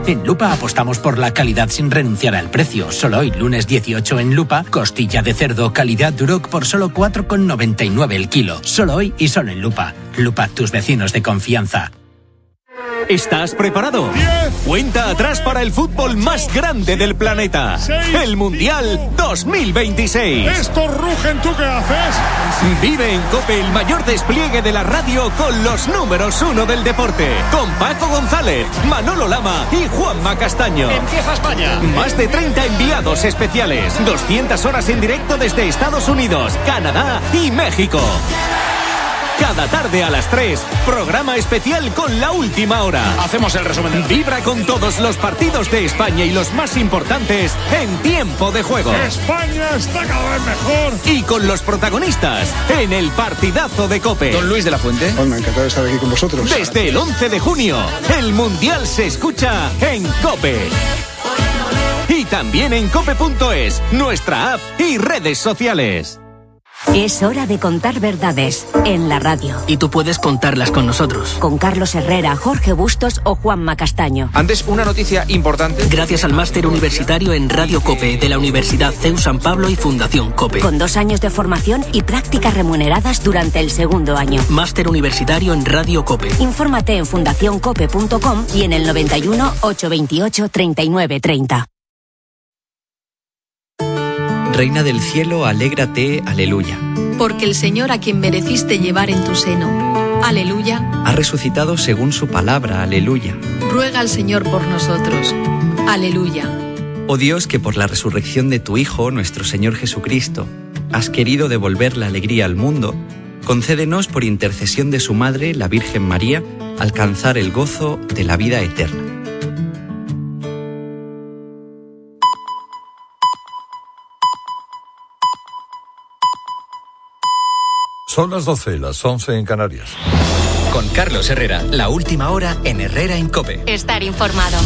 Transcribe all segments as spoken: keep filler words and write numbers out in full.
En Lupa apostamos por la calidad sin renunciar al precio. Solo hoy, lunes dieciocho en Lupa, costilla de cerdo calidad Duroc por solo cuatro con noventa y nueve el kilo. Solo hoy y solo en Lupa. Lupa, tus vecinos de confianza. ¿Estás preparado? diez, Cuenta atrás para el fútbol más grande del planeta. seis, El Mundial dos mil veintiséis. Estos rugen, ¿tú qué haces? Vive en COPE el mayor despliegue de la radio con los números uno del deporte. Con Paco González, Manolo Lama y Juanma Castaño. Empieza España. Más de treinta enviados especiales. doscientas horas en directo desde Estados Unidos, Canadá y México. Cada tarde a las tres, programa especial con La Última Hora. Hacemos el resumen de la... Vibra con todos los partidos de España y los más importantes en tiempo de juego. España está cada vez mejor. Y con los protagonistas en el partidazo de COPE. Don Luis de la Fuente. Oh, me ha encantado estar aquí con vosotros. Desde el once de junio, el Mundial se escucha en COPE. Y también en cope punto es, nuestra app y redes sociales. Es hora de contar verdades en la radio. Y tú puedes contarlas con nosotros. Con Carlos Herrera, Jorge Bustos o Juanma Castaño. Antes, una noticia importante. Gracias al máster universitario en Radio COPE de la Universidad C E U San Pablo y Fundación COPE. Con dos años de formación y prácticas remuneradas durante el segundo año. Máster universitario en Radio COPE. Infórmate en fundación cope punto com y en el noventa y uno, ochocientos veintiocho, treinta y nueve treinta. Reina del cielo, alégrate, aleluya. Porque el Señor a quien mereciste llevar en tu seno, aleluya, ha resucitado según su palabra, aleluya. Ruega al Señor por nosotros, aleluya. Oh Dios, que por la resurrección de tu Hijo, nuestro Señor Jesucristo, has querido devolver la alegría al mundo, concédenos por intercesión de su Madre, la Virgen María, alcanzar el gozo de la vida eterna. Son las doce, las once en Canarias. Con Carlos Herrera, La Última Hora en Herrera en COPE. Estar informado.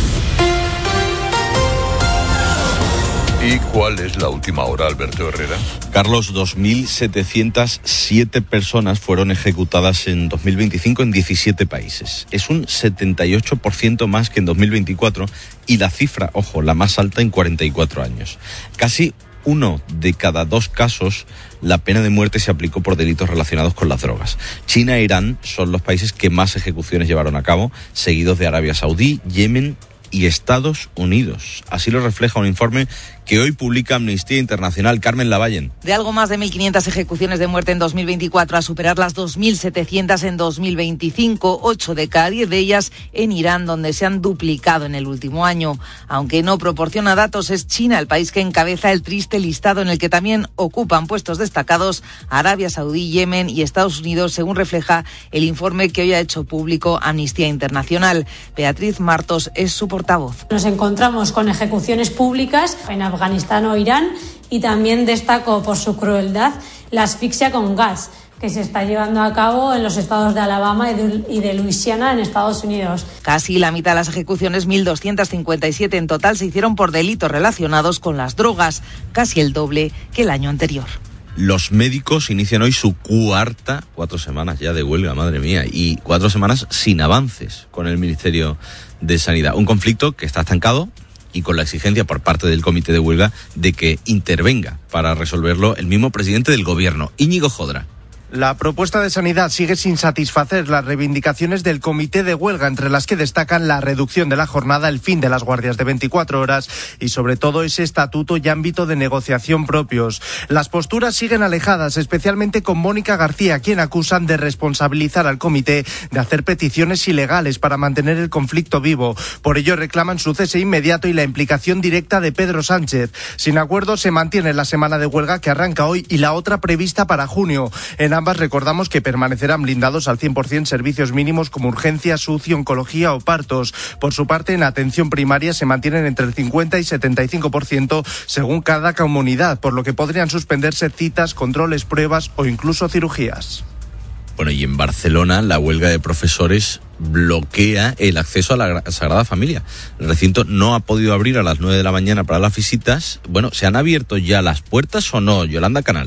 ¿Y cuál es la última hora, Alberto Herrera? Carlos, dos mil setecientas siete personas fueron ejecutadas en dos mil veinticinco en diecisiete países. Es un setenta y ocho por ciento más que en dos mil veinticuatro y la cifra, ojo, la más alta en cuarenta y cuatro años. Casi uno de cada dos casos, la pena de muerte se aplicó por delitos relacionados con las drogas. China e Irán son los países que más ejecuciones llevaron a cabo, seguidos de Arabia Saudí, Yemen y Estados Unidos. Así lo refleja un informe que hoy publica Amnistía Internacional. Carmen Lavallen. De algo más de mil quinientas ejecuciones de muerte en dos mil veinticuatro a superar las dos mil setecientas en dos mil veinticinco, ocho de cada diez de ellas en Irán, donde se han duplicado en el último año. Aunque no proporciona datos, es China el país que encabeza el triste listado en el que también ocupan puestos destacados Arabia Saudí, Yemen y Estados Unidos, según refleja el informe que hoy ha hecho público Amnistía Internacional. Beatriz Martos es su portavoz. Nos encontramos con ejecuciones públicas en Afganistán o Irán y también destaco por su crueldad la asfixia con gas que se está llevando a cabo en los estados de Alabama y de Luisiana en Estados Unidos. Casi la mitad de las ejecuciones, mil doscientas cincuenta y siete en total, se hicieron por delitos relacionados con las drogas, casi el doble que el año anterior. Los médicos inician hoy su cuarta, cuatro semanas ya de huelga, madre mía, y cuatro semanas sin avances con el Ministerio de Sanidad. Un conflicto que está estancado y con la exigencia por parte del comité de huelga de que intervenga para resolverlo el mismo presidente del gobierno, Íñigo Jodra. La propuesta de Sanidad sigue sin satisfacer las reivindicaciones del comité de huelga, entre las que destacan la reducción de la jornada, el fin de las guardias de veinticuatro horas y sobre todo ese estatuto y ámbito de negociación propios. Las posturas siguen alejadas, especialmente con Mónica García, quien acusan de responsabilizar al comité de hacer peticiones ilegales para mantener el conflicto vivo. Por ello reclaman su cese inmediato y la implicación directa de Pedro Sánchez. Sin acuerdo se mantiene la semana de huelga que arranca hoy y la otra prevista para junio. En ambas recordamos que permanecerán blindados al cien por ciento servicios mínimos como urgencias, U C I, oncología o partos. Por su parte, en atención primaria se mantienen entre el cincuenta y setenta y cinco por ciento según cada comunidad, por lo que podrían suspenderse citas, controles, pruebas o incluso cirugías. Bueno, y en Barcelona la huelga de profesores bloquea el acceso a la Sagrada Familia. El recinto no ha podido abrir a las nueve de la mañana para las visitas. Bueno, ¿se han abierto ya las puertas o no, Yolanda Canales?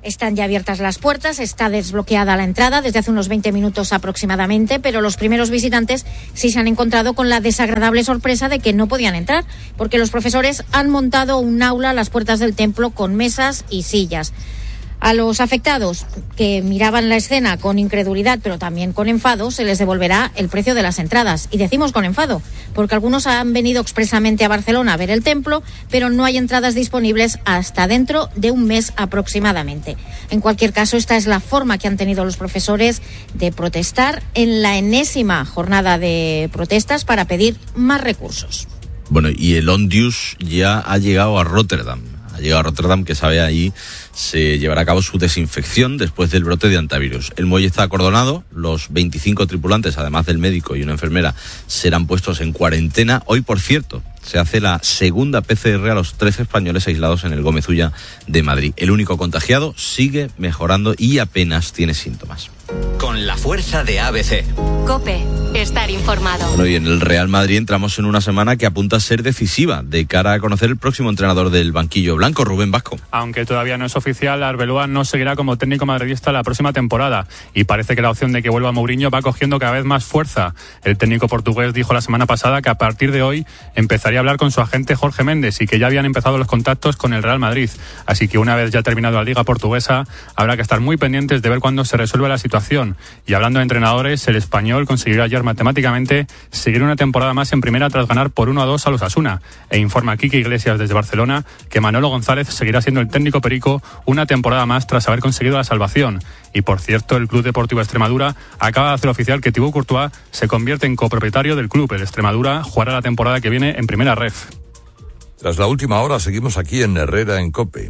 Están ya abiertas las puertas, está desbloqueada la entrada desde hace unos veinte minutos aproximadamente, pero los primeros visitantes sí se han encontrado con la desagradable sorpresa de que no podían entrar, porque los profesores han montado un aula a las puertas del templo con mesas y sillas. A los afectados que miraban la escena con incredulidad, pero también con enfado, se les devolverá el precio de las entradas. Y decimos con enfado, porque algunos han venido expresamente a Barcelona a ver el templo, pero no hay entradas disponibles hasta dentro de un mes aproximadamente. En cualquier caso, esta es la forma que han tenido los profesores de protestar en la enésima jornada de protestas para pedir más recursos. Bueno, y el Ondius ya ha llegado a Rotterdam. Ha llegado a Rotterdam, que sabe ahí se llevará a cabo su desinfección después del brote de antivirus. El muelle está acordonado, los veinticinco tripulantes, además del médico y una enfermera, serán puestos en cuarentena. Hoy, por cierto, se hace la segunda P C R a los tres españoles aislados en el Gómez Ulla de Madrid. El único contagiado sigue mejorando y apenas tiene síntomas. Con la fuerza de A B C. COPE, estar informado. Bueno, y en el Real Madrid entramos en una semana que apunta a ser decisiva de cara a conocer el próximo entrenador del banquillo blanco, Rubén Vasco. Aunque todavía no es oficial, Arbeloa no seguirá como técnico madridista la próxima temporada y parece que la opción de que vuelva Mourinho va cogiendo cada vez más fuerza. El técnico portugués dijo la semana pasada que a partir de hoy empezaría a hablar con su agente Jorge Méndez y que ya habían empezado los contactos con el Real Madrid. Así que una vez ya terminado la Liga Portuguesa, habrá que estar muy pendientes de ver cuándo se resuelve la situación. Y hablando de entrenadores, el español consiguió ayer matemáticamente seguir una temporada más en primera tras ganar por uno a dos a los Osasuna. E informa Quique Iglesias desde Barcelona que Manolo González seguirá siendo el técnico perico una temporada más tras haber conseguido la salvación. Y por cierto, el Club Deportivo Extremadura acaba de hacer oficial que Thibaut Courtois se convierte en copropietario del club. El Extremadura jugará la temporada que viene en primera ref. Tras la última hora seguimos aquí en Herrera en COPE.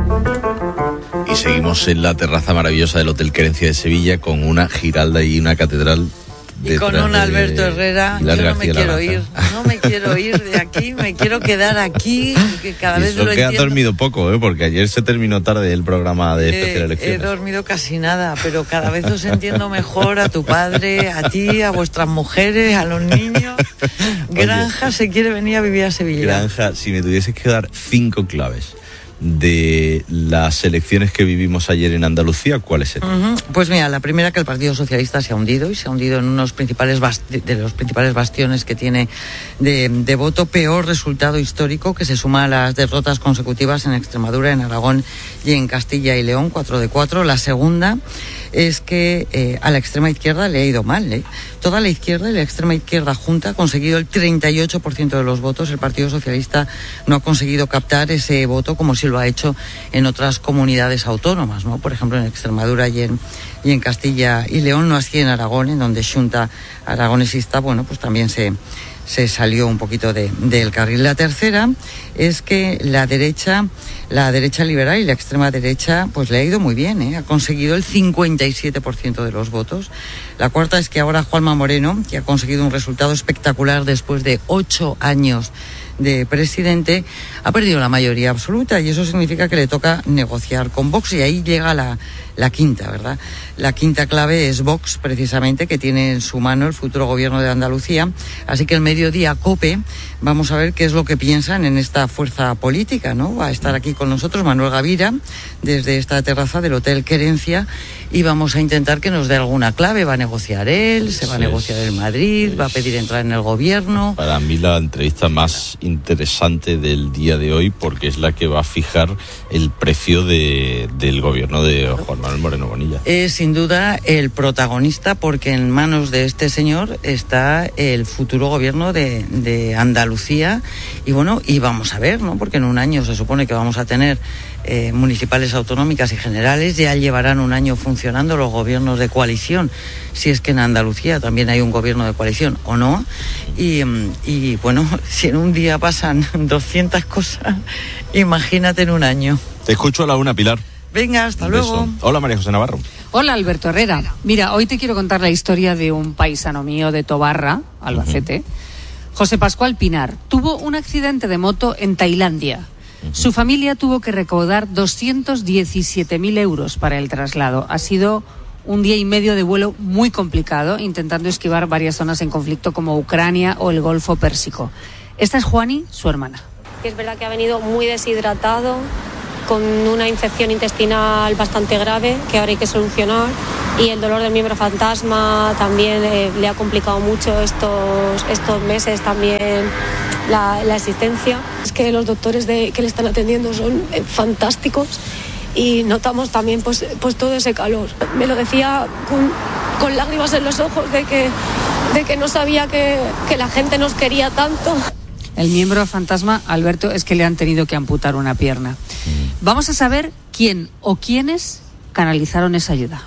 Y seguimos en la terraza maravillosa del Hotel Querencia de Sevilla con una giralda y una catedral. Y con un Alberto Herrera. Yo no me quiero ir, no me quiero ir de aquí, me quiero quedar aquí, que cada vez lo entiendo. Eso que has dormido poco, ¿eh? Porque ayer se terminó tarde el programa de especial eh, elecciones. He dormido casi nada, pero cada vez os entiendo mejor, a tu padre, a ti, a vuestras mujeres, a los niños. Granja Oye, se quiere venir a vivir a Sevilla. Granja, si me tuvieses que dar cinco claves de las elecciones que vivimos ayer en Andalucía, ¿cuáles serían? Uh-huh. Pues mira, la primera, que el Partido Socialista se ha hundido y se ha hundido en unos principales basti- de los principales bastiones que tiene de, de voto. Peor resultado histórico, que se suma a las derrotas consecutivas en Extremadura, en Aragón y en Castilla y León, cuatro de cuatro. La segunda es que eh, a la extrema izquierda le ha ido mal, ¿eh? Toda la izquierda y la extrema izquierda junta ha conseguido el treinta y ocho por ciento de los votos. El Partido Socialista no ha conseguido captar ese voto como si lo ha hecho en otras comunidades autónomas, ¿no? Por ejemplo, en Extremadura y en, y en Castilla y León, no así en Aragón, en donde Xunta aragonesista, bueno, pues también se... se salió un poquito de, del carril. La tercera es que la derecha, la derecha liberal y la extrema derecha, pues le ha ido muy bien, ¿eh? Ha conseguido el cincuenta y siete por ciento de los votos. La cuarta es que ahora Juanma Moreno, que ha conseguido un resultado espectacular después de ocho años de presidente, ha perdido la mayoría absoluta y eso significa que le toca negociar con Vox y ahí llega la, la quinta, ¿verdad? La quinta clave es Vox, precisamente, que tiene en su mano el futuro gobierno de Andalucía. Así que el mediodía COPE, vamos a ver qué es lo que piensan en esta fuerza política, ¿no? Va a estar aquí con nosotros Manuel Gavira, desde esta terraza del Hotel Querencia, y vamos a intentar que nos dé alguna clave. Va a negociar él, se va a negociar en Madrid, va a pedir entrar en el gobierno. Para mí la entrevista más interesante del día de hoy, porque es la que va a fijar el precio de, del gobierno de Juan Manuel Moreno Bonilla. Es sin duda el protagonista, porque en manos de este señor está el futuro gobierno de, de Andalucía. Y bueno, y vamos a ver, ¿no? Porque en un año se supone que vamos a tener eh, municipales, autonómicas y generales. Ya llevarán un año funcionando los gobiernos de coalición, si es que en Andalucía también hay un gobierno de coalición o no. Y, y bueno, si en un día pasan doscientas cosas, imagínate en un año. Te escucho a la una, Pilar. Venga, hasta luego. Hola, María José Navarro. Hola, Alberto Herrera. Mira, hoy te quiero contar la historia de un paisano mío de Tobarra, Albacete. Uh-huh. José Pascual Pinar tuvo un accidente de moto en Tailandia. Uh-huh. Su familia tuvo que recaudar doscientos diecisiete mil euros para el traslado. Ha sido un día y medio de vuelo muy complicado, intentando esquivar varias zonas en conflicto como Ucrania o el Golfo Pérsico. Esta es Juani, su hermana. Es verdad que ha venido muy deshidratado, con una infección intestinal bastante grave que ahora hay que solucionar, y el dolor del miembro fantasma también eh, le ha complicado mucho estos, estos meses también la, la existencia. Es que los doctores de, que le están atendiendo son eh, fantásticos, y notamos también pues, pues todo ese calor. Me lo decía con, con lágrimas en los ojos de que, de que no sabía que, que la gente nos quería tanto. El miembro fantasma, Alberto, es que le han tenido que amputar una pierna. Vamos a saber quién o quiénes canalizaron esa ayuda.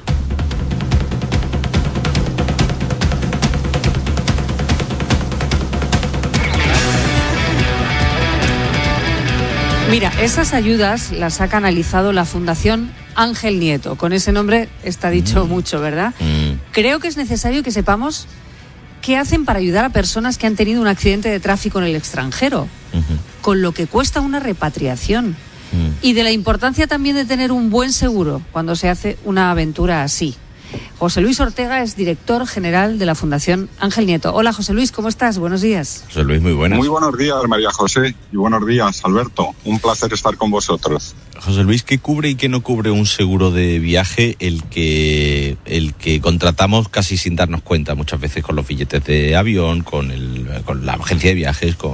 Mira, esas ayudas las ha canalizado la Fundación Ángel Nieto. Con ese nombre está dicho mm. mucho, ¿verdad? Mm. Creo que es necesario que sepamos qué hacen para ayudar a personas que han tenido un accidente de tráfico en el extranjero, uh-huh. con lo que cuesta una repatriación. Mm. Y de la importancia también de tener un buen seguro cuando se hace una aventura así. José Luis Ortega es director general de la Fundación Ángel Nieto. Hola, José Luis, ¿cómo estás? Buenos días. José Luis, muy buenas. Muy buenos días, María José, y buenos días, Alberto. Un placer estar con vosotros. José Luis, ¿qué cubre y qué no cubre un seguro de viaje el que el que contratamos casi sin darnos cuenta muchas veces con los billetes de avión, con, el, con la agencia de viajes, con...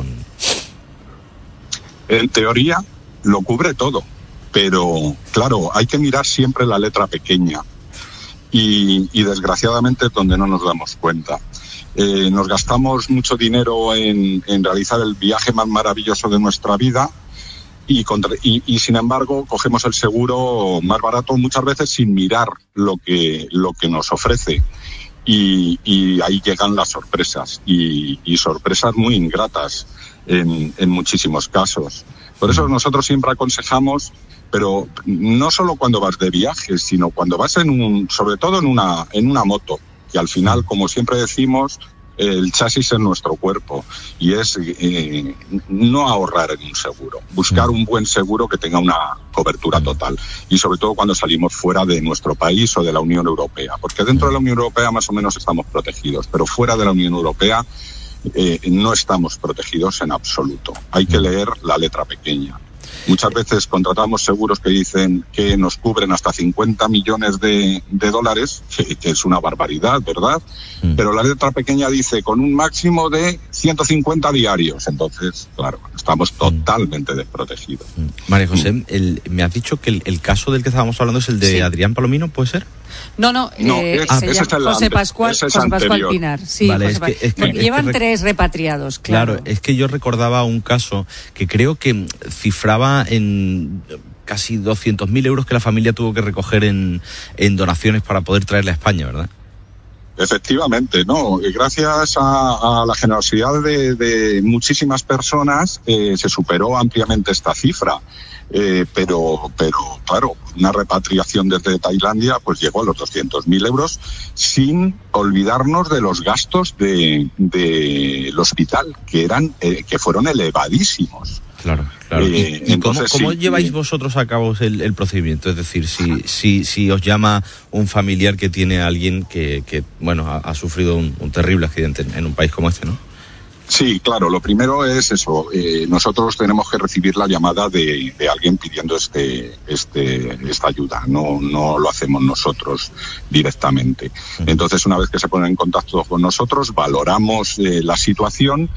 En teoría lo cubre todo, pero claro, hay que mirar siempre la letra pequeña. Y, y desgraciadamente es donde no nos damos cuenta. Eh, nos gastamos mucho dinero en, en realizar el viaje más maravilloso de nuestra vida y, contra, y, y sin embargo cogemos el seguro más barato muchas veces sin mirar lo que, lo que nos ofrece. Y, y ahí llegan las sorpresas y, y sorpresas muy ingratas en, en muchísimos casos. Por eso nosotros siempre aconsejamos, pero no solo cuando vas de viaje, sino cuando vas en un, sobre todo en una, en una moto, que al final, como siempre decimos, el chasis es nuestro cuerpo y es eh, no ahorrar en un seguro, buscar un buen seguro que tenga una cobertura total y sobre todo cuando salimos fuera de nuestro país o de la Unión Europea, porque dentro de la Unión Europea más o menos estamos protegidos, pero fuera de la Unión Europea eh, no estamos protegidos en absoluto. Hay que leer la letra pequeña. Muchas veces contratamos seguros que dicen que nos cubren hasta cincuenta millones de, de dólares, que, que es una barbaridad, ¿verdad? Mm. Pero la letra pequeña dice con un máximo de ciento cincuenta diarios. Entonces, claro, estamos totalmente mm. desprotegidos. Mm. María José, mm. el, me has dicho que el, el caso del que estábamos hablando es el de sí. Adrián Palomino, ¿puede ser? No, no, no eh, es, se llama José Pascual, José Pascual Pinar. Sí, vale, José es que, es que, Porque es llevan que, tres repatriados, claro. Claro, es que yo recordaba un caso que creo que cifraba en casi doscientos mil euros que la familia tuvo que recoger en, en donaciones para poder traerla a España, ¿verdad? Efectivamente, no. Gracias a, a la generosidad de, de muchísimas personas eh, se superó ampliamente esta cifra. Eh, pero, pero claro, una repatriación desde Tailandia pues llegó a los doscientos mil euros sin olvidarnos de los gastos de, de el hospital, que eran, eh, que fueron elevadísimos. Claro, claro. Eh, ¿Y, y entonces, cómo, cómo sí, lleváis sí. vosotros a cabo el, el procedimiento? Es decir, si, si, si os llama un familiar que tiene a alguien que, que bueno, ha, ha sufrido un, un terrible accidente en, en un país como este, ¿no? Sí, claro, lo primero es eso, eh, nosotros tenemos que recibir la llamada de, de alguien pidiendo este, este, esta ayuda, no, no lo hacemos nosotros directamente. Entonces, una vez que se ponen en contacto con nosotros, valoramos eh, la situación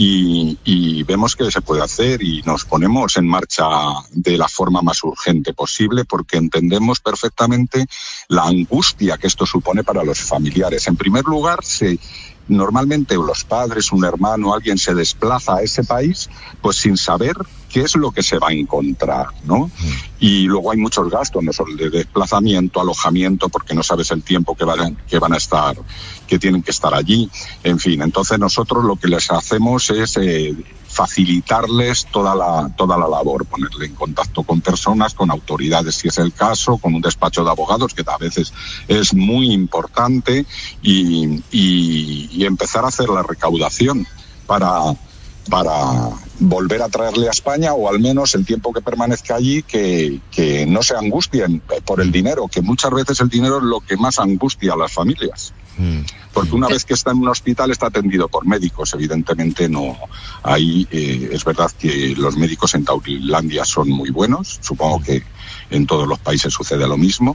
y, y vemos qué se puede hacer y nos ponemos en marcha de la forma más urgente posible porque entendemos perfectamente la angustia que esto supone para los familiares. En primer lugar, se... Normalmente los padres, un hermano, alguien se desplaza a ese país pues sin saber qué es lo que se va a encontrar, ¿no? Y luego hay muchos gastos, no solo de desplazamiento, alojamiento, porque no sabes el tiempo que van, que van a estar, que tienen que estar allí, en fin. Entonces nosotros lo que les hacemos es eh, facilitarles toda la, toda la labor, ponerle en contacto con personas, con autoridades si es el caso, con un despacho de abogados que a veces es muy importante y, y, y empezar a hacer la recaudación para para volver a traerle a España, o al menos el tiempo que permanezca allí, que, que no se angustien por el dinero, que muchas veces el dinero es lo que más angustia a las familias. Porque una vez que está en un hospital está atendido por médicos, evidentemente no. Ahí eh, es verdad que los médicos en Tailandia son muy buenos, supongo que en todos los países sucede lo mismo,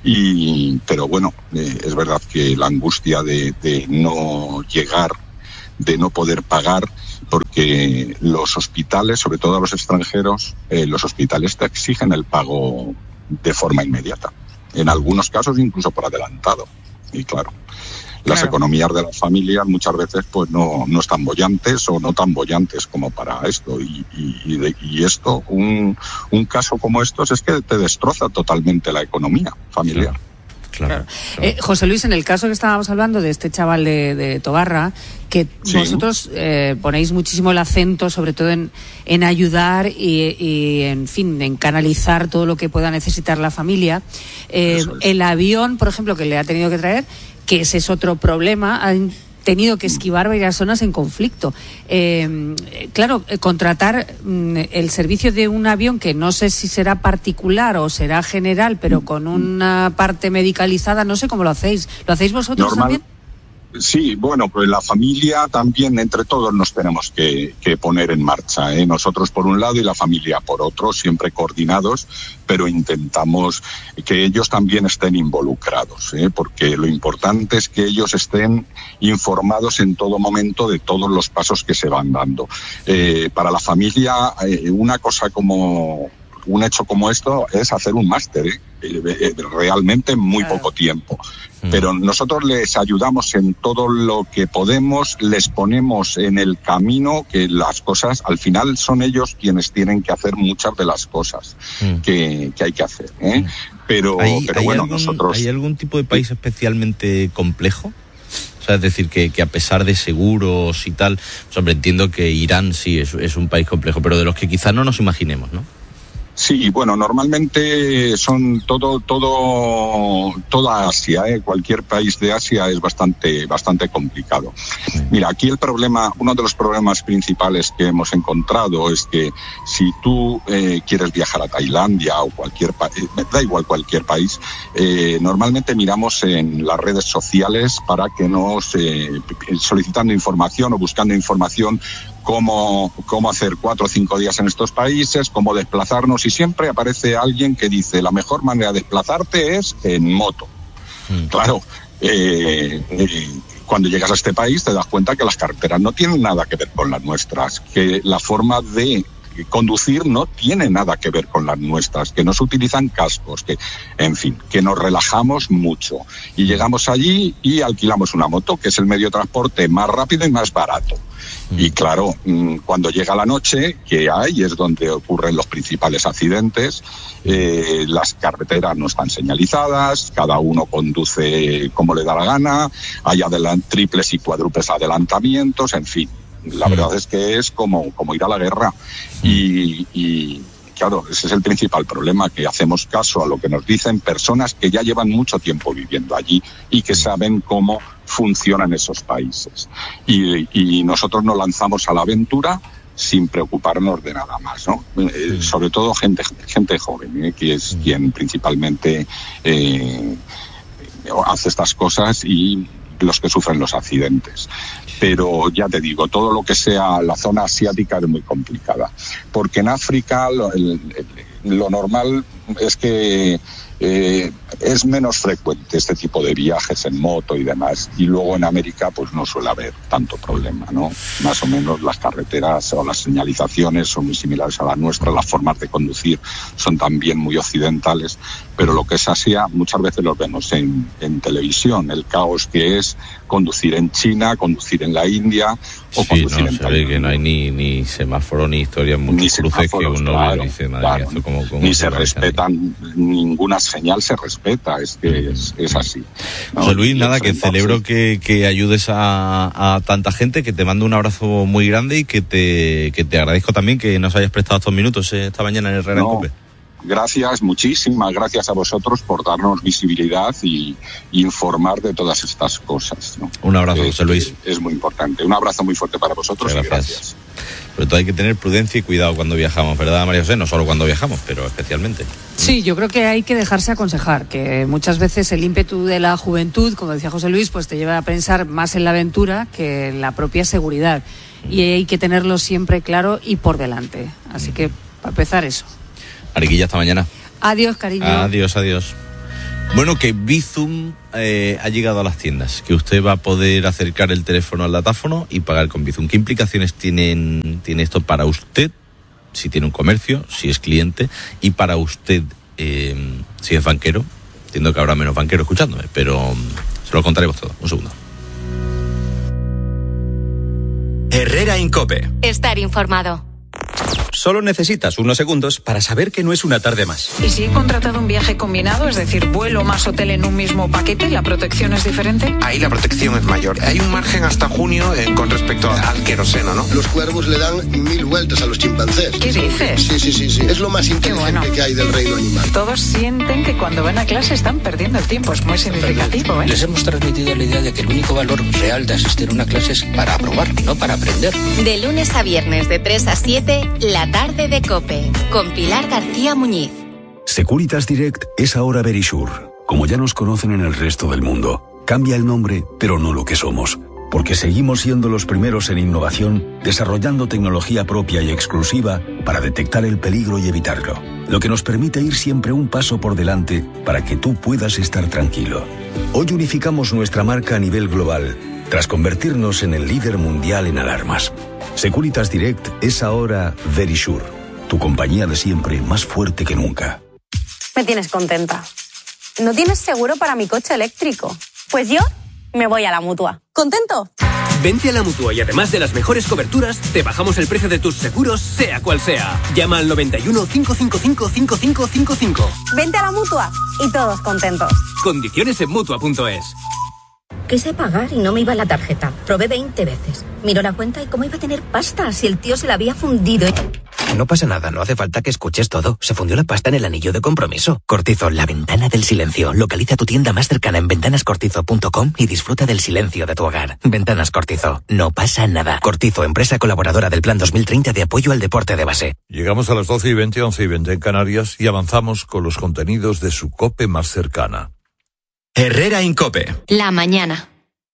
y pero bueno, eh, es verdad que la angustia de, de no llegar, de no poder pagar, porque los hospitales, sobre todo a los extranjeros, eh, los hospitales te exigen el pago de forma inmediata, en algunos casos incluso por adelantado, y claro, las claro. economías de las familias muchas veces pues no, no están bollantes o no tan bollantes como para esto, y, y, y, de, y esto, un, un caso como estos es que te destroza totalmente la economía familiar. Claro. Claro. Claro. Eh, José Luis, en el caso que estábamos hablando de este chaval de, de Tobarra, que sí. vosotros eh, ponéis muchísimo el acento, sobre todo en, en ayudar y, y, en fin, en canalizar todo lo que pueda necesitar la familia. Eh, es. El avión, por ejemplo, que le ha tenido que traer, que ese es otro problema, han tenido que esquivar varias zonas en conflicto. Eh, claro, contratar mm, el servicio de un avión que no sé si será particular o será general, pero con una parte medicalizada, no sé cómo lo hacéis. ¿Lo hacéis vosotros Normal. también? Sí, bueno, pues la familia también, entre todos nos tenemos que, que poner en marcha, ¿eh? Nosotros por un lado y la familia por otro, siempre coordinados, pero intentamos que ellos también estén involucrados, ¿eh? Porque lo importante es que ellos estén informados en todo momento de todos los pasos que se van dando. Eh, para la familia, eh, una cosa como... un hecho como esto es hacer un máster, ¿eh? realmente en muy poco tiempo. Pero nosotros les ayudamos en todo lo que podemos, les ponemos en el camino, que las cosas, al final son ellos quienes tienen que hacer muchas de las cosas mm. que, que hay que hacer, ¿eh? Pero, ¿Hay, pero hay bueno, algún, nosotros... ¿Hay algún tipo de país especialmente complejo? O sea, es decir, que, que a pesar de seguros y tal, pues, hombre, entiendo que Irán sí es, es un país complejo, pero de los que quizás no nos imaginemos, ¿no? Sí, bueno, normalmente son todo, todo, toda Asia, ¿eh? Cualquier país de Asia es bastante, bastante complicado. Mira, aquí el problema, uno de los problemas principales que hemos encontrado es que si tú eh, quieres viajar a Tailandia o cualquier país, da igual cualquier país, eh, normalmente miramos en las redes sociales para que nos, eh, solicitando información o buscando información, Cómo, cómo hacer cuatro o cinco días en estos países, cómo desplazarnos, y siempre aparece alguien que dice la mejor manera de desplazarte es en moto. Mm. Claro, eh, eh, cuando llegas a este país te das cuenta que las carreteras no tienen nada que ver con las nuestras, que la forma de conducir no tiene nada que ver con las nuestras, que no se utilizan cascos, que, en fin, que nos relajamos mucho. Y llegamos allí y alquilamos una moto, que es el medio de transporte más rápido y más barato. Y claro, cuando llega la noche, que hay, es donde ocurren los principales accidentes, eh, las carreteras no están señalizadas, cada uno conduce como le da la gana, hay adelant- triples y cuádruples adelantamientos, en fin. La verdad es que es como, como ir a la guerra. Y, y claro, ese es el principal problema, que hacemos caso a lo que nos dicen personas que ya llevan mucho tiempo viviendo allí y que saben cómo funcionan esos países. Y, y nosotros nos lanzamos a la aventura sin preocuparnos de nada más, ¿no? Eh, sobre todo gente, gente joven, ¿eh? Que es quien principalmente eh, hace estas cosas, y los que sufren los accidentes. Pero ya te digo, todo lo que sea la zona asiática es muy complicada, porque en África lo, el, el, lo normal es que eh, es menos frecuente este tipo de viajes en moto y demás, y luego en América pues no suele haber tanto problema, ¿no? Más o menos las carreteras o las señalizaciones son muy similares a las nuestras, las formas de conducir son también muy occidentales, pero lo que es Asia muchas veces lo vemos en, en televisión, el caos que es conducir en China, conducir en la India o sí, conducir no, en se ve que no hay ni, ni semáforo ni historias, muchos cruces que uno claro, ve y dice, madre claro, mía, esto como, como ni se respetan, ninguna señal se respeta, es que es, es así, ¿no? José Luis, nada, que celebro que, que ayudes a, a tanta gente, que te mando un abrazo muy grande y que te, que te agradezco también que nos hayas prestado estos minutos eh, esta mañana en Herrera en Cope. Gracias, muchísimas gracias a vosotros por darnos visibilidad y, y informar de todas estas cosas, ¿no? Un abrazo, es, José Luis. Es, es muy importante. Un abrazo muy fuerte para vosotros. Gracias. Y gracias. Sobre todo hay que tener prudencia y cuidado cuando viajamos, ¿verdad, María José? No solo cuando viajamos, pero especialmente. Sí, yo creo que hay que dejarse aconsejar, que muchas veces el ímpetu de la juventud, como decía José Luis, pues te lleva a pensar más en la aventura que en la propia seguridad. Y hay que tenerlo siempre claro y por delante. Así que, para empezar, eso. Ariquilla, hasta mañana. Adiós, cariño. Adiós, adiós. Bueno, que Bizum eh, ha llegado a las tiendas, que usted va a poder acercar el teléfono al datáfono y pagar con Bizum. ¿Qué implicaciones tienen, tiene esto para usted, si tiene un comercio, si es cliente, y para usted, eh, si es banquero? Entiendo que habrá menos banqueros escuchándome, pero um, se lo contaremos todo. Un segundo. Herrera Incope. Estar informado. Solo necesitas unos segundos para saber que no es una tarde más. ¿Y si he contratado un viaje combinado, es decir, vuelo más hotel en un mismo paquete, la protección es diferente? Ahí la protección es mayor. Hay un margen hasta junio eh, con respecto al queroseno, ¿no? Los cuervos le dan mil vueltas a los chimpancés. ¿Qué dices? Sí, sí, sí, sí. Es lo más inteligente bueno. que hay del reino animal. Todos sienten que cuando van a clase están perdiendo el tiempo. Es muy significativo, ¿eh? Les hemos transmitido la idea de que el único valor real de asistir a una clase es para aprobar, no para aprender. De lunes a viernes de tres a siete, la tarde de COPE, con Pilar García Muñiz. Securitas Direct es ahora Verisure. Como ya nos conocen en el resto del mundo, cambia el nombre, pero no lo que somos. Porque seguimos siendo los primeros en innovación, desarrollando tecnología propia y exclusiva para detectar el peligro y evitarlo. Lo que nos permite ir siempre un paso por delante para que tú puedas estar tranquilo. Hoy unificamos nuestra marca a nivel global, tras convertirnos en el líder mundial en alarmas. Securitas Direct es ahora Verisure, tu compañía de siempre más fuerte que nunca. Me tienes contenta. ¿No tienes seguro para mi coche eléctrico? Pues yo me voy a la Mutua. ¿Contento? Vente a la Mutua y además de las mejores coberturas, te bajamos el precio de tus seguros, sea cual sea. Llama al noventa y uno, cinco cinco cinco, cinco cinco cinco cinco. Vente a la Mutua y todos contentos. Condiciones en Mutua punto es. Quise pagar y no me iba la tarjeta. Probé veinte veces. Miró la cuenta y cómo iba a tener pasta si el tío se la había fundido. No pasa nada, no hace falta que escuches todo. Se fundió la pasta en el anillo de compromiso. Cortizo, la ventana del silencio. Localiza tu tienda más cercana en ventanas cortizo punto com y disfruta del silencio de tu hogar. Ventanas Cortizo. No pasa nada. Cortizo, empresa colaboradora del Plan dos mil treinta de apoyo al deporte de base. Llegamos a las doce y veinte, once y veinte en Canarias y avanzamos con los contenidos de su COPE más cercana. Herrera Incope. La mañana.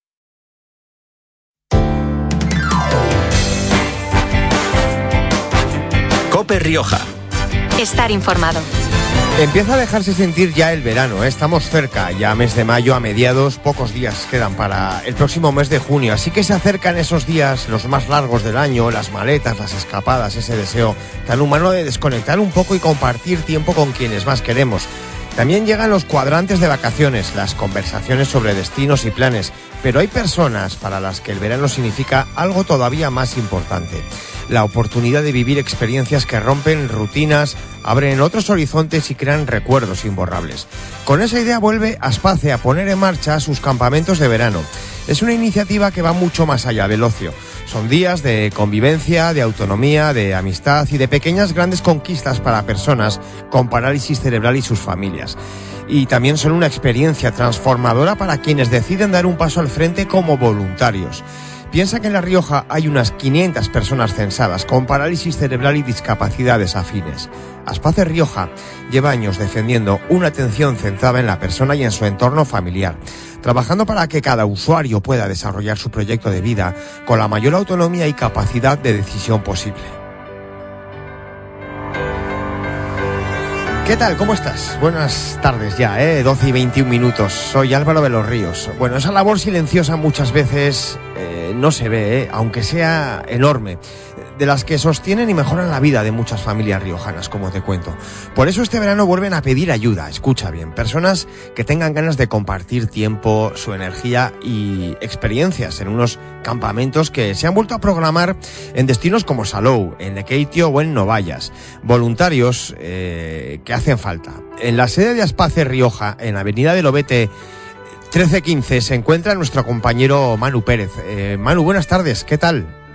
COPE Rioja. Estar informado. Empieza a dejarse sentir ya el verano, ¿eh? Estamos cerca, ya mes de mayo a mediados, pocos días quedan para el próximo mes de junio, así que se acercan esos días, los más largos del año, las maletas, las escapadas, ese deseo tan humano de desconectar un poco y compartir tiempo con quienes más queremos. También llegan los cuadrantes de vacaciones, las conversaciones sobre destinos y planes, pero hay personas para las que el verano significa algo todavía más importante. La oportunidad de vivir experiencias que rompen rutinas, abren otros horizontes y crean recuerdos imborrables. Con esa idea vuelve Aspace a poner en marcha sus campamentos de verano. Es una iniciativa que va mucho más allá del ocio. Son días de convivencia, de autonomía, de amistad y de pequeñas grandes conquistas para personas con parálisis cerebral y sus familias. Y también son una experiencia transformadora para quienes deciden dar un paso al frente como voluntarios. Piensa que en La Rioja hay unas quinientas personas censadas con parálisis cerebral y discapacidades afines. Aspace Rioja lleva años defendiendo una atención centrada en la persona y en su entorno familiar, trabajando para que cada usuario pueda desarrollar su proyecto de vida con la mayor autonomía y capacidad de decisión posible. ¿Qué tal? ¿Cómo estás? Buenas tardes ya, ¿eh? doce y veintiún minutos. Soy Álvaro de los Ríos. Bueno, esa labor silenciosa muchas veces eh, no se ve, ¿eh? Aunque sea enorme. De las que sostienen y mejoran la vida de muchas familias riojanas, como te cuento. Por eso este verano vuelven a pedir ayuda, escucha bien. Personas que tengan ganas de compartir tiempo, su energía y experiencias en unos campamentos que se han vuelto a programar en destinos como Salou, en Lekeitio o en Novayas. Voluntarios eh, que hacen falta. En la sede de Aspace Rioja, en Avenida del Lobete trece quince, se encuentra nuestro compañero Manu Pérez. Eh, Manu, buenas tardes, ¿qué tal?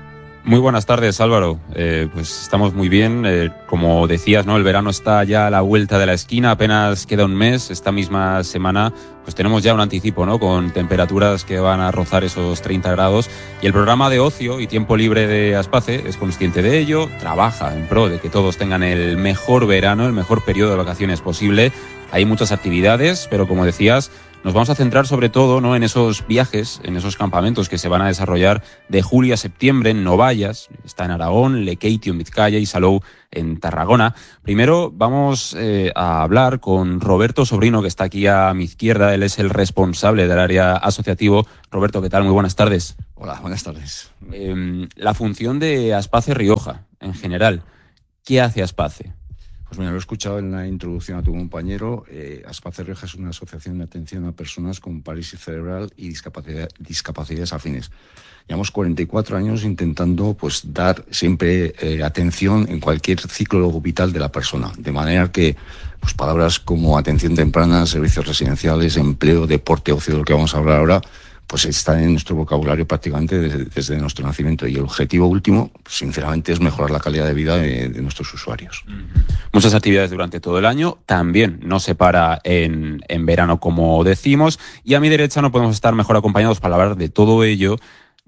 Muy buenas tardes, Álvaro. Eh, pues estamos muy bien. Eh, como decías, ¿no? El verano está ya a la vuelta de la esquina, apenas queda un mes. Esta misma semana pues tenemos ya un anticipo, ¿no? Con temperaturas que van a rozar esos treinta grados. Y el programa de ocio y tiempo libre de Aspace es consciente de ello, trabaja en pro de que todos tengan el mejor verano, el mejor periodo de vacaciones posible. Hay muchas actividades, pero como decías, nos vamos a centrar sobre todo, ¿no? en esos viajes, en esos campamentos que se van a desarrollar de julio a septiembre en Novallas, está en Aragón, Lekeitio en Vizcaya y Salou en Tarragona. Primero vamos eh, a hablar con Roberto Sobrino, que está aquí a mi izquierda. Él es el responsable del área asociativo. Roberto, ¿qué tal? Muy buenas tardes. Hola, buenas tardes. Eh, la función de Aspace Rioja, en general, ¿qué hace Aspace? Pues mira, lo he escuchado en la introducción a tu compañero. Eh, Aspace Rioja es una asociación de atención a personas con parálisis cerebral y discapacidad, discapacidades afines. Llevamos cuarenta y cuatro años intentando pues dar siempre eh, atención en cualquier ciclo vital de la persona, de manera que pues palabras como atención temprana, servicios residenciales, empleo, deporte, ocio, de lo que vamos a hablar ahora, pues están en nuestro vocabulario prácticamente desde, desde nuestro nacimiento. Y el objetivo último, pues, sinceramente, es mejorar la calidad de vida de, de nuestros usuarios. Muchas actividades durante todo el año, también no se para en, en verano, como decimos. Y a mi derecha no podemos estar mejor acompañados para hablar de todo ello.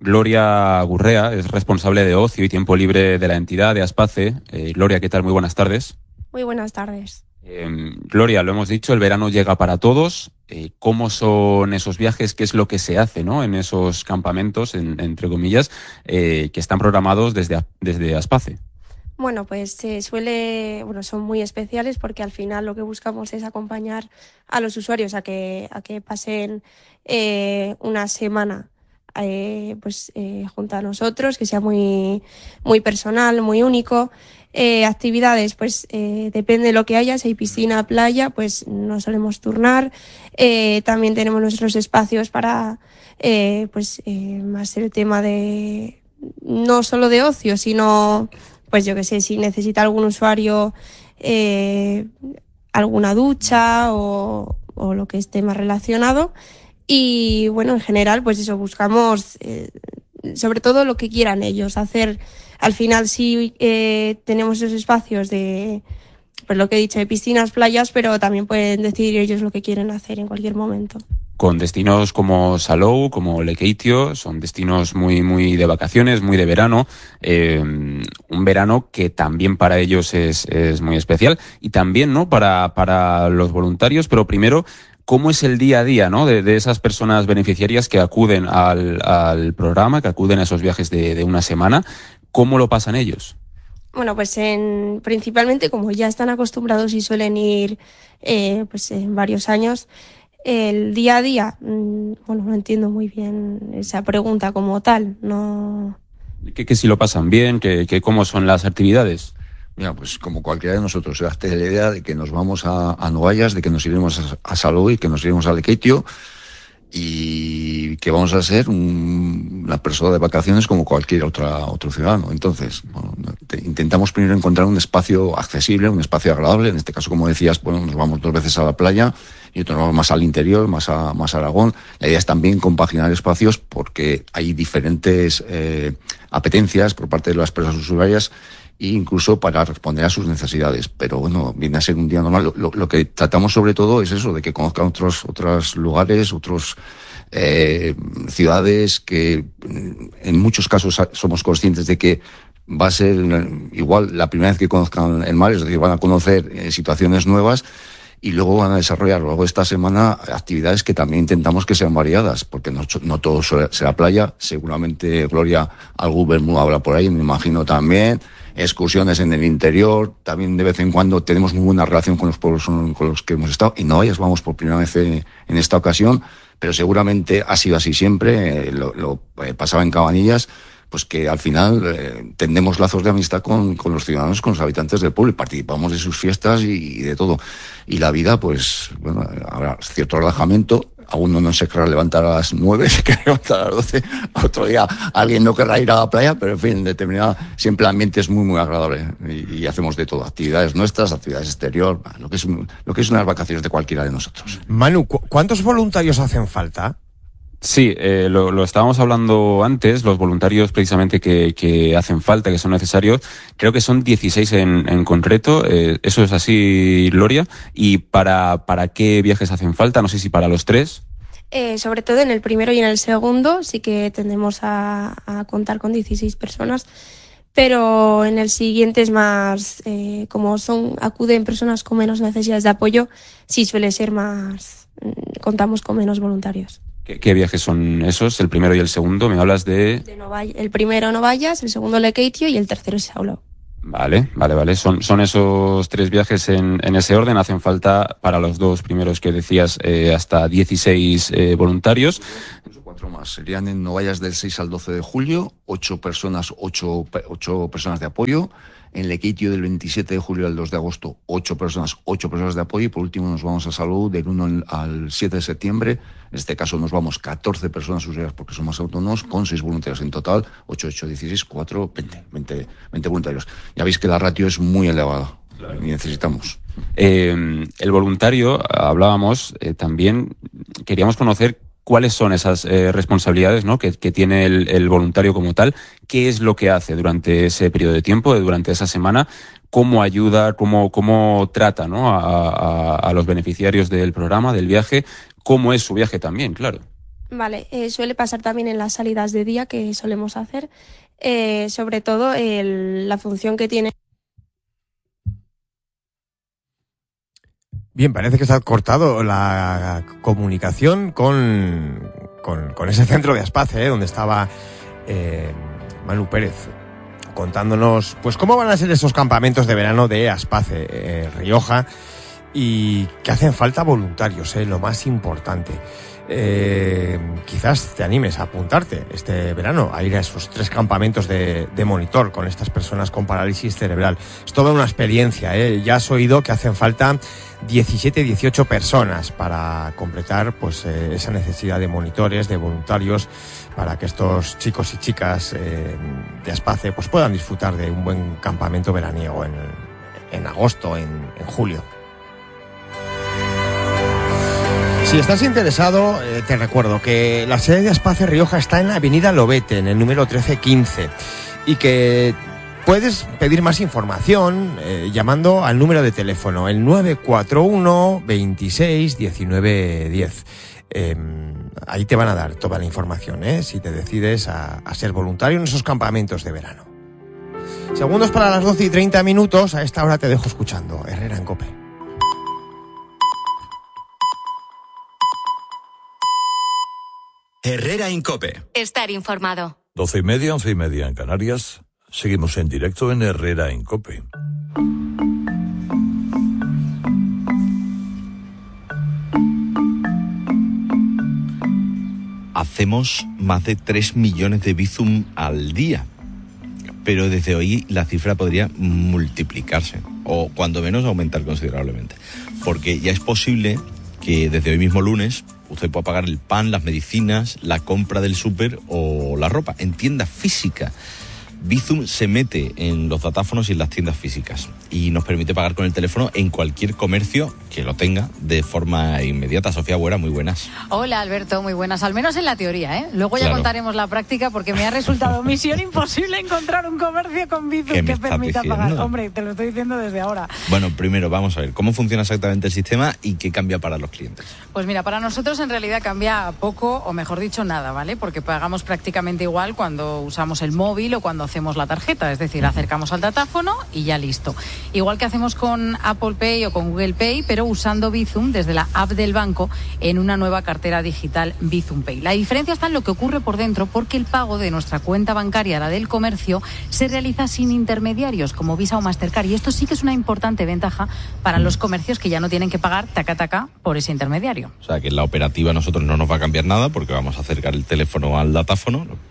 Gloria Gurrea es responsable de ocio y tiempo libre de la entidad de Aspace. Eh, Gloria, ¿qué tal? Muy buenas tardes. Muy buenas tardes. Eh, Gloria, lo hemos dicho, el verano llega para todos. Eh, ¿Cómo son esos viajes? ¿Qué es lo que se hace, ¿no? en esos campamentos, en, entre comillas, eh, que están programados desde, desde Aspace? Bueno, pues se suele, bueno, son muy especiales porque al final lo que buscamos es acompañar a los usuarios a que, a que pasen eh, una semana eh, pues eh, junto a nosotros, que sea muy, muy personal, muy único. Eh, actividades, pues eh, depende de lo que haya, si hay piscina, playa, pues nos solemos turnar. Eh, también tenemos nuestros espacios para, eh, pues eh, más el tema de, no solo de ocio, sino, pues yo que sé, si necesita algún usuario eh, alguna ducha o, o lo que esté más relacionado. Y bueno, en general, pues eso, buscamos eh, sobre todo lo que quieran ellos hacer. Al final sí eh, tenemos esos espacios de, pues lo que he dicho, de piscinas, playas, pero también pueden decidir ellos lo que quieren hacer en cualquier momento. Con destinos como Salou, como Lekeitio, son destinos muy muy de vacaciones, muy de verano, eh, un verano que también para ellos es, es muy especial y también, ¿no? para, para los voluntarios, pero primero, ¿cómo es el día a día, ¿no? de, de esas personas beneficiarias que acuden al, al programa, que acuden a esos viajes de, de una semana? ¿Cómo lo pasan ellos? Bueno, pues en, principalmente como ya están acostumbrados y suelen ir eh, pues en varios años, el día a día, mmm, bueno, no entiendo muy bien esa pregunta como tal, no... ¿Qué, que si lo pasan bien? ¿Qué, que cómo son las actividades? Mira, pues como cualquiera de nosotros, hazte la idea de que nos vamos a, a Novallas, de que nos iremos a, a Salou y que nos iremos a Lekeitio, y que vamos a ser un, una persona de vacaciones como cualquier otra otro ciudadano. Entonces, bueno, te, intentamos primero encontrar un espacio accesible, un espacio agradable. En este caso, como decías, bueno, nos vamos dos veces a la playa y otros vamos más al interior, más a, más a Aragón. La idea es también compaginar espacios porque hay diferentes eh, apetencias por parte de las personas usuarias e incluso para responder a sus necesidades. Pero bueno, viene a ser un día normal. Lo, lo, lo que tratamos sobre todo es eso, de que conozcan otros, otros lugares, otros eh, ciudades, que en muchos casos somos conscientes de que va a ser igual la primera vez que conozcan el mar, es decir, van a conocer eh, situaciones nuevas y luego van a desarrollar luego esta semana actividades que también intentamos que sean variadas, porque no, no todo será playa. Seguramente Gloria, algún Bermuda habrá por ahí, me imagino también. Excursiones en el interior, también de vez en cuando tenemos muy buena relación con los pueblos con los que hemos estado, y no vayas, vamos por primera vez en, en esta ocasión, pero seguramente ha sido así siempre, eh, lo, lo eh, pasaba en Cabanillas, pues que al final eh, tendemos lazos de amistad con, con los ciudadanos, con los habitantes del pueblo, y participamos de sus fiestas y, y de todo. Y la vida, pues, bueno, habrá cierto relajamiento. A uno no se querrá levantar a las nueve, se querrá levantar a las doce. Otro día alguien no querrá ir a la playa, pero en fin, determinada, siempre el ambiente es muy, muy agradable. Y, y hacemos de todo, actividades nuestras, actividades exterior, lo que es, lo que es unas vacaciones de cualquiera de nosotros. Manu, ¿cu- ¿cuántos voluntarios hacen falta? Sí, eh, lo, lo estábamos hablando antes, los voluntarios precisamente que, que hacen falta, que son necesarios, creo que son dieciséis en, en concreto, eh, eso es así, Gloria, y para, ¿para qué viajes hacen falta? No sé si para los tres. Eh, sobre todo en el primero y en el segundo sí que tendemos a, a contar con dieciséis personas, pero en el siguiente es más, eh, como son acuden personas con menos necesidades de apoyo, sí suele ser más, contamos con menos voluntarios. ¿Qué, qué viajes son esos, el primero y el segundo? ¿Me hablas de...? de Novalla, el primero Novallas, el segundo Lekeitio y el tercero es Sao. Vale, vale, vale. Son, son esos tres viajes en, en ese orden. Hacen falta para los dos primeros que decías eh, hasta dieciséis eh, voluntarios. Cuatro más. Serían en Novallas del seis al doce de julio, ocho personas, ocho, ocho personas de apoyo. En Lekeitio del veintisiete de julio al dos de agosto, ocho personas, ocho personas de apoyo. Y por último nos vamos a Salou del uno al siete de septiembre. En este caso nos vamos catorce personas usuarias porque somos autónomos, con seis voluntarios en total, ocho, ocho, dieciséis, cuatro, veinte, veinte, veinte voluntarios. Ya veis que la ratio es muy elevada. Claro. Y necesitamos. Eh, el voluntario, hablábamos, eh, también queríamos conocer cuáles son esas eh, responsabilidades, ¿no?, que, que tiene el, el voluntario como tal, qué es lo que hace durante ese periodo de tiempo, durante esa semana, cómo ayuda, cómo, cómo trata, ¿no?, a, a, a los beneficiarios del programa, del viaje, cómo es su viaje también, claro. Vale, eh, suele pasar también en las salidas de día que solemos hacer, eh, sobre todo el, la función que tiene. Bien, parece que se ha cortado la comunicación con, con, con ese centro de Aspace, ¿eh? donde estaba eh, Manu Pérez, contándonos pues cómo van a ser esos campamentos de verano de Aspace, eh, Rioja, y que hacen falta voluntarios, ¿eh? Lo más importante. Eh, quizás te animes a apuntarte este verano a ir a esos tres campamentos de, de monitor con estas personas con parálisis cerebral. Es toda una experiencia, ¿eh? Ya has oído que hacen falta diecisiete, dieciocho personas para completar pues eh, esa necesidad de monitores, de voluntarios, para que estos chicos y chicas eh, de Aspace pues puedan disfrutar de un buen campamento veraniego en, en agosto, en, en julio. Si estás interesado, eh, te recuerdo que la sede de Aspace Rioja está en la avenida Lobete, en el número trece quince, y que puedes pedir más información eh, llamando al número de teléfono, el nueve cuatro uno, veintiséis, diecinueve diez. Eh, ahí te van a dar toda la información, ¿eh? Si te decides a, a ser voluntario en esos campamentos de verano. Segundos para las doce y treinta minutos, a esta hora te dejo escuchando Herrera en COPE. Herrera en COPE. Estar informado. Doce y media, once y media en Canarias. Seguimos en directo en Herrera en COPE. Hacemos más de tres millones de Bizum al día, pero desde hoy la cifra podría multiplicarse o cuando menos aumentar considerablemente, porque ya es posible que desde hoy mismo lunes usted pueda pagar el pan, las medicinas, la compra del súper o la ropa en tienda física. Bizum se mete en los datáfonos y en las tiendas físicas y nos permite pagar con el teléfono en cualquier comercio que lo tenga de forma inmediata. Sofía Buera, muy buenas. Hola Alberto, muy buenas, al menos en la teoría, ¿eh? Luego ya Claro. contaremos la práctica porque me ha resultado misión imposible encontrar un comercio con Bizum ¿Qué me que estás permita diciendo? pagar. Hombre, te lo estoy diciendo desde ahora. Bueno, primero vamos a ver cómo funciona exactamente el sistema y qué cambia para los clientes. Pues mira, para nosotros en realidad cambia poco, o mejor dicho, nada, ¿vale? Porque pagamos prácticamente igual cuando usamos el móvil o cuando hacemos la tarjeta, es decir, acercamos al datáfono y ya listo. Igual que hacemos con Apple Pay o con Google Pay, pero usando Bizum desde la app del banco en una nueva cartera digital Bizum Pay. La diferencia está en lo que ocurre por dentro, porque el pago de nuestra cuenta bancaria, la del comercio, se realiza sin intermediarios como Visa o Mastercard, y esto sí que es una importante ventaja para los comercios que ya no tienen que pagar taca taca por ese intermediario. O sea, que en la operativa a nosotros no nos va a cambiar nada porque vamos a acercar el teléfono al datáfono,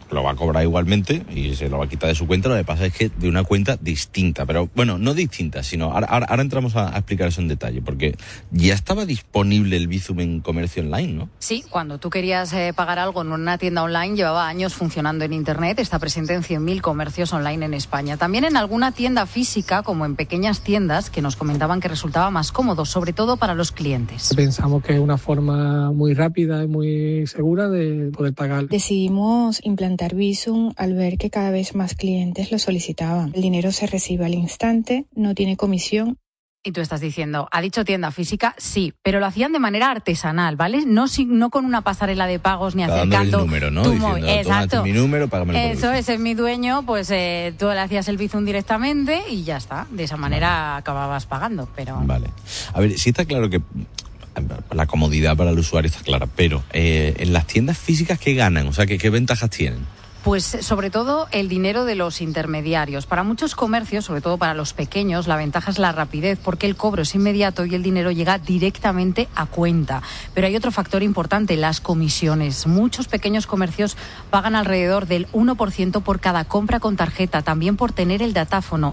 lo va a cobrar igualmente y se lo va a quitar de su cuenta. Lo que pasa es que de una cuenta distinta, pero bueno, no distinta, sino ahora, ahora, ahora entramos a, a explicar eso en detalle, porque ya estaba disponible el Bizum en comercio online, ¿no? Sí, cuando tú querías eh, pagar algo en una tienda online, llevaba años funcionando en Internet, está presente en cien mil comercios online en España. También en alguna tienda física, como en pequeñas tiendas, que nos comentaban que resultaba más cómodo, sobre todo para los clientes. Pensamos que es una forma muy rápida y muy segura de poder pagar. Decidimos implantar Bizum al ver que cada vez más clientes lo solicitaban. El dinero se recibe al instante, no tiene comisión. Y tú estás diciendo, ¿ha dicho tienda física? Sí, pero lo hacían de manera artesanal, ¿vale? No, no con una pasarela de pagos ni Está acercando el número, ¿no? tu Diciendo, móvil. Exacto. Mi número, págamelo por Eso es, es mi dueño, pues eh, tú le hacías el Bizum directamente y ya está. De esa manera vale. acababas pagando, pero... Vale. A ver, sí está claro que la comodidad para el usuario está clara, pero eh, en las tiendas físicas, ¿qué ganan? O sea, ¿qué, qué ventajas tienen? Pues sobre todo el dinero de los intermediarios. Para muchos comercios, sobre todo para los pequeños, la ventaja es la rapidez, porque el cobro es inmediato y el dinero llega directamente a cuenta. Pero hay otro factor importante, las comisiones. Muchos pequeños comercios pagan alrededor del uno por ciento por cada compra con tarjeta, también por tener el datáfono.